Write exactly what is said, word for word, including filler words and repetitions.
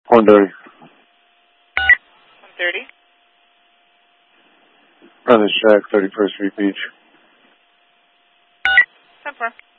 one thirty. one thirty. On the shack, thirty-first Street Beach. ten four.